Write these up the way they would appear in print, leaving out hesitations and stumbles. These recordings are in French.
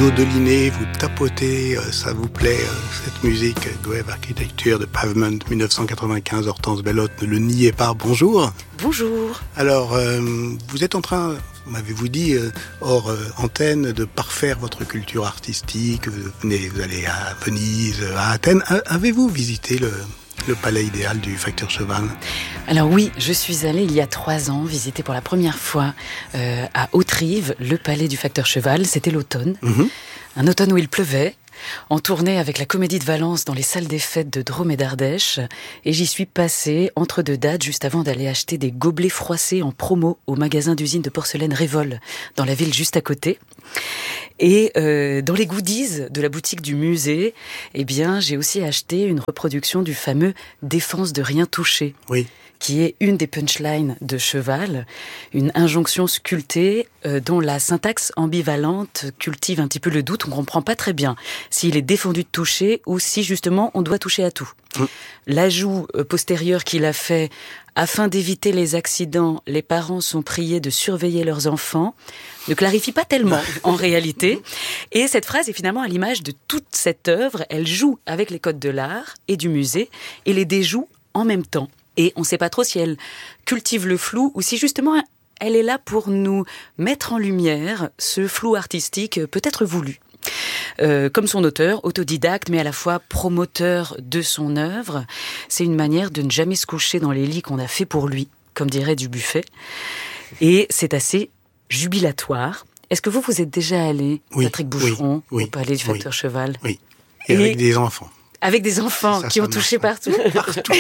dodelinez, vous tapotez, ça vous plaît, cette musique Grave Architecture de Pavement 1995, Hortense Bellotte, ne le niez pas. Bonjour. Bonjour. Alors, vous êtes en train, m'avez-vous dit, hors antenne, de parfaire votre culture artistique. Vous allez à Venise, à Athènes. Avez-vous visité le palais idéal du facteur Cheval? Alors oui, je suis allée il y a 3 ans visiter pour la première fois à Haute-Rive le palais du facteur Cheval. C'était l'automne, un automne où il pleuvait, en tournée avec la Comédie de Valence dans les salles des fêtes de Drôme et d'Ardèche. Et j'y suis passée entre 2 dates juste avant d'aller acheter des gobelets froissés en promo au magasin d'usine de porcelaine Révol dans la ville juste à côté. Et dans les goodies de la boutique du musée, eh bien, j'ai aussi acheté une reproduction du fameux « Défense de rien toucher ». Oui. Qui est une des punchlines de Cheval, une injonction sculptée dont la syntaxe ambivalente cultive un petit peu le doute. On ne comprend pas très bien s'il est défendu de toucher ou si justement on doit toucher à tout. L'ajout postérieur qu'il a fait afin d'éviter les accidents, les parents sont priés de surveiller leurs enfants, ne clarifie pas tellement en réalité. Et cette phrase est finalement à l'image de toute cette œuvre. Elle joue avec les codes de l'art et du musée et les déjoue en même temps. Et on ne sait pas trop si elle cultive le flou ou si justement elle est là pour nous mettre en lumière ce flou artistique peut-être voulu. Comme son auteur, autodidacte mais à la fois promoteur de son œuvre, c'est une manière de ne jamais se coucher dans les lits qu'on a fait pour lui, comme dirait Dubuffet. Et c'est assez jubilatoire. Est-ce que vous êtes déjà allé, Patrick Boucheron, au palais du facteur Cheval? Oui, et avec des enfants. Avec des enfants qui ont touché partout. Partout.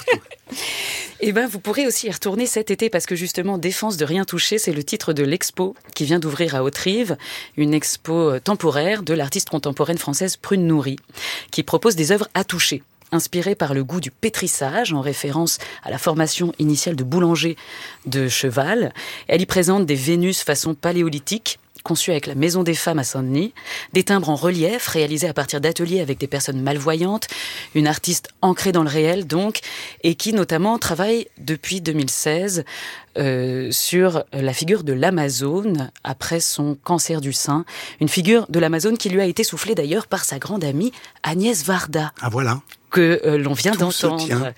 Eh ben, vous pourrez aussi y retourner cet été parce que justement, Défense de rien toucher, c'est le titre de l'expo qui vient d'ouvrir à Haute-Rive, une expo temporaire de l'artiste contemporaine française Prune Nourri, qui propose des œuvres à toucher, inspirées par le goût du pétrissage, en référence à la formation initiale de boulanger de Cheval. Elle y présente des Vénus façon paléolithique, conçu avec la Maison des Femmes à Saint-Denis, des timbres en relief réalisés à partir d'ateliers avec des personnes malvoyantes, une artiste ancrée dans le réel donc, et qui notamment travaille depuis 2016 sur la figure de l'Amazone après son cancer du sein, une figure de l'Amazone qui lui a été soufflée d'ailleurs par sa grande amie Agnès Varda. Ah voilà. Que l'on vient d'entendre.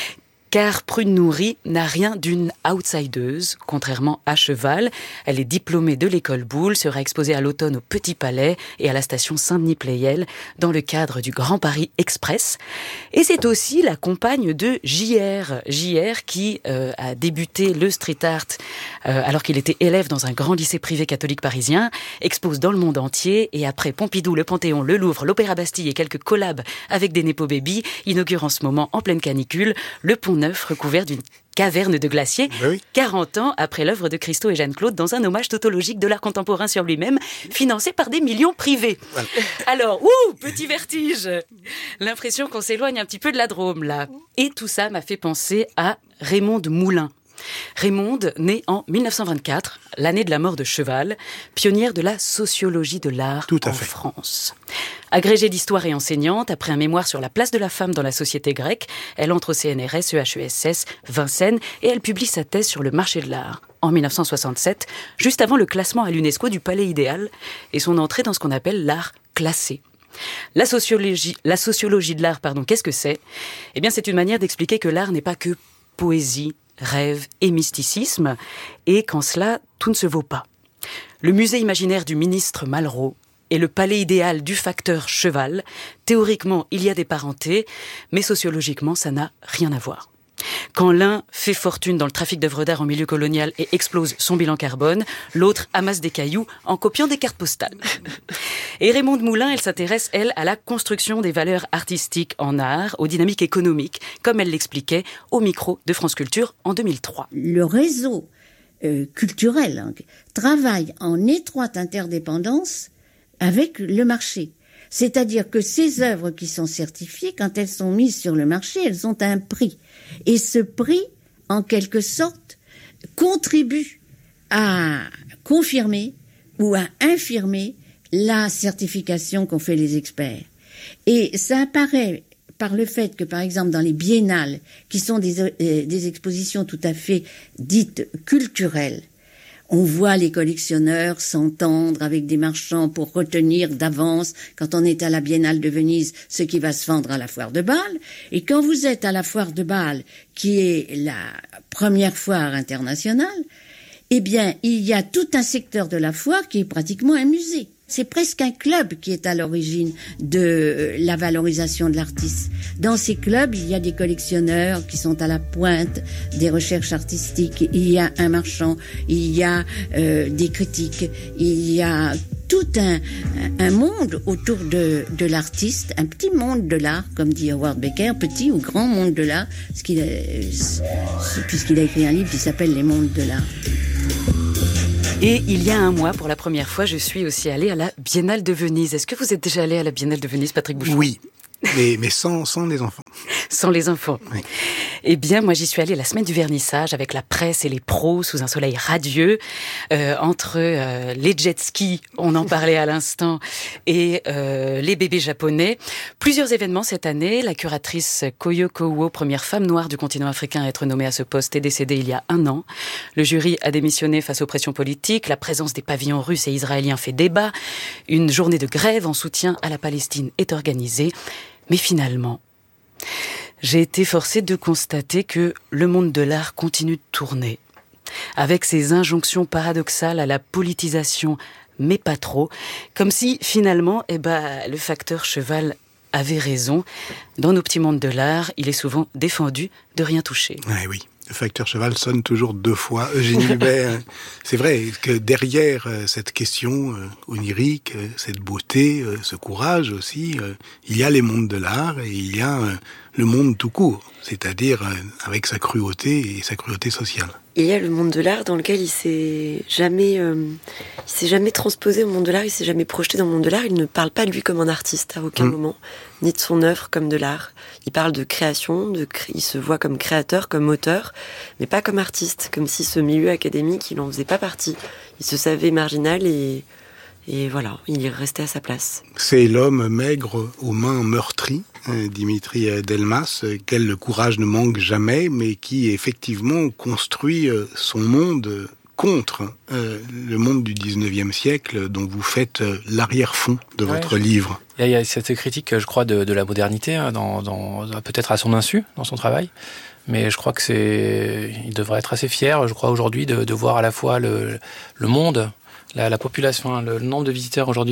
Car Prune Nourri n'a rien d'une outsideuse, contrairement à Cheval. Elle est diplômée de l'école Boulle, sera exposée à l'automne au Petit Palais et à la station Saint-Denis-Pleyel dans le cadre du Grand Paris Express. Et c'est aussi la compagne de JR. JR qui a débuté le street art alors qu'il était élève dans un grand lycée privé catholique parisien, expose dans le monde entier et après Pompidou, le Panthéon, le Louvre, l'Opéra Bastille et quelques collabs avec des Nepo Baby, inaugure en ce moment en pleine canicule le Pont Neuf recouvert d'une caverne de glaciers, 40 ans après l'œuvre de Christo et Jeanne-Claude, dans un hommage tautologique de l'art contemporain sur lui-même, financé par des millions privés. Voilà. Alors, petit vertige. L'impression qu'on s'éloigne un petit peu de la Drôme, là. Et tout ça m'a fait penser à Raymonde Moulin. Raymonde, née en 1924, l'année de la mort de Cheval, pionnière de la sociologie de l'art en France. Agrégée d'histoire et enseignante, après un mémoire sur la place de la femme dans la société grecque, elle entre au CNRS, EHESS, Vincennes et elle publie sa thèse sur le marché de l'art en 1967, juste avant le classement à l'UNESCO du Palais idéal et son entrée dans ce qu'on appelle l'art classé. La sociologie de l'art, qu'est-ce que c'est ? Eh bien, c'est une manière d'expliquer que l'art n'est pas que poésie, rêve et mysticisme, et qu'en cela, tout ne se vaut pas. Le musée imaginaire du ministre Malraux et le palais idéal du facteur Cheval, théoriquement, il y a des parentés, mais sociologiquement, ça n'a rien à voir. Quand l'un fait fortune dans le trafic d'œuvres d'art en milieu colonial et explose son bilan carbone, l'autre amasse des cailloux en copiant des cartes postales. Et Raymonde Moulin, elle s'intéresse, elle, à la construction des valeurs artistiques en art, aux dynamiques économiques, comme elle l'expliquait au micro de France Culture en 2003. Le réseau culturel travaille en étroite interdépendance avec le marché. C'est-à-dire que ces œuvres qui sont certifiées, quand elles sont mises sur le marché, elles ont un prix. Et ce prix, en quelque sorte, contribue à confirmer ou à infirmer la certification qu'ont fait les experts. Et ça apparaît par le fait que, par exemple, dans les biennales, qui sont des expositions tout à fait dites culturelles, On voit les collectionneurs s'entendre avec des marchands pour retenir d'avance, quand on est à la Biennale de Venise, ce qui va se vendre à la foire de Bâle. Et quand vous êtes à la foire de Bâle, qui est la première foire internationale, eh bien, il y a tout un secteur de la foire qui est pratiquement un musée. C'est presque un club qui est à l'origine de la valorisation de l'artiste. Dans ces clubs, il y a des collectionneurs qui sont à la pointe des recherches artistiques. Il y a un marchand, il y a des critiques, il y a tout un monde autour de l'artiste, un petit monde de l'art, comme dit Howard Becker, petit ou grand monde de l'art, puisqu'il a écrit un livre qui s'appelle Les mondes de l'art. Et il y a un mois, pour la première fois, je suis aussi allée à la Biennale de Venise. Est-ce que vous êtes déjà allé à la Biennale de Venise, Patrick Bouchon ? Oui, mais sans les enfants. Sans les enfants. Oui. Eh bien, moi, j'y suis allée la semaine du vernissage avec la presse et les pros sous un soleil radieux, entre les jet skis, on en parlait à l'instant, et les bébés japonais. Plusieurs événements cette année. La curatrice Koyo Kowo, première femme noire du continent africain à être nommée à ce poste, est décédée il y a 1 an. Le jury a démissionné face aux pressions politiques. La présence des pavillons russes et israéliens fait débat. Une journée de grève en soutien à la Palestine est organisée. Mais finalement, j'ai été forcée de constater que le monde de l'art continue de tourner, avec ses injonctions paradoxales à la politisation, mais pas trop, comme si finalement, le facteur cheval avait raison. Dans nos petits mondes de l'art, il est souvent défendu de rien toucher. Oui. Le facteur cheval sonne toujours 2 fois. Eugénie Hubert, c'est vrai que derrière cette question onirique, cette beauté, ce courage aussi, il y a les mondes de l'art et il y a le monde tout court, c'est-à-dire avec sa cruauté et sa cruauté sociale. Il y a le monde de l'art dans lequel il s'est jamais transposé au monde de l'art, il s'est jamais projeté dans le monde de l'art. Il ne parle pas de lui comme un artiste à aucun moment, ni de son œuvre comme de l'art. Il parle de création, il se voit comme créateur, comme auteur, mais pas comme artiste, comme si ce milieu académique, il n'en faisait pas partie. Il se savait marginal et voilà, il restait à sa place. C'est l'homme maigre aux mains meurtries, Dimitri Delmas, quel le courage ne manque jamais, mais qui effectivement construit son monde contre le monde du 19e siècle dont vous faites l'arrière-fond de votre livre. Il y a cette critique, je crois, de la modernité, peut-être à son insu, dans son travail. Mais je crois il devrait être assez fier, je crois, aujourd'hui, de voir à la fois le monde, la population, le nombre de visiteurs aujourd'hui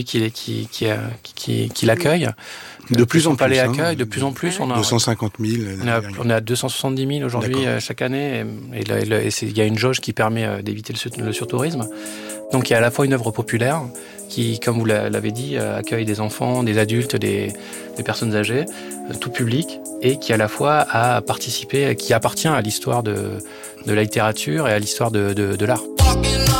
qui l'accueille. De plus en plus. Palais accueille, de plus en plus. On a 250 000. On est à 270 000 aujourd'hui chaque année. Et il y a une jauge qui permet d'éviter le surtourisme. Donc il y a à la fois une œuvre populaire qui, comme vous l'avez dit, accueille des enfants, des adultes, des personnes âgées, tout public, et qui à la fois a participé, qui appartient à l'histoire de la littérature et à l'histoire de l'art.